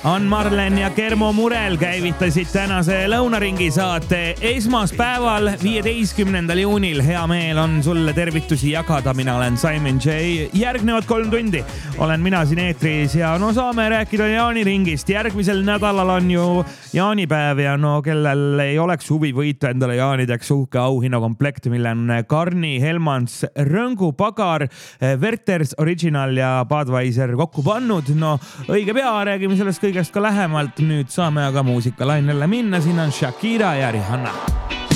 Ann-Marlen ja Kermo Murel käivitasid tänase lõunaringi saate esmaspäeval, 15. juunil. Hea meel on sulle tervitusi jagada. Mina olen Simon J. Järgnevad 3 tundi olen mina siin eetris ja saame rääkida jaaniringist. Järgmisel nädalal on ju jaanipäev ja kellel ei oleks huvi võita endale jaanideks uhke auhinnakomplekt, mille on Karni, Helmans, Rõngu, Pagar, Werther's Original ja Budweiser kokku pannud. Õige pea räägime sellest kõigest ka lähemalt. Nüüd saame aga muusikalainele minna. Siin on Shakira ja Rihanna.